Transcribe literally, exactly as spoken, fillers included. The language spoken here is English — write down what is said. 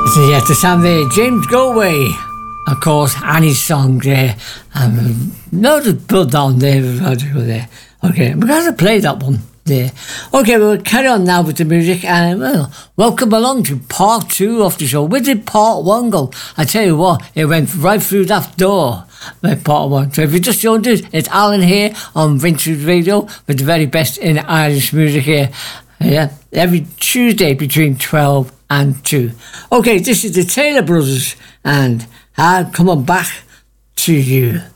So yeah, to sound there, James Galway. Of course, Annie's song there. Um, no to put down there, there. Okay, we're going to play that one there. Okay, we'll carry on now with the music, and well, welcome along to part two of the show. Where did part one go? I tell you what, it went right through that door. Part one. So if you just joined us, it's Alan here on Vintage Radio with the very best in Irish music here. Yeah, every Tuesday between twelve and two. Okay, this is the Taylor Brothers and I'm coming back to you.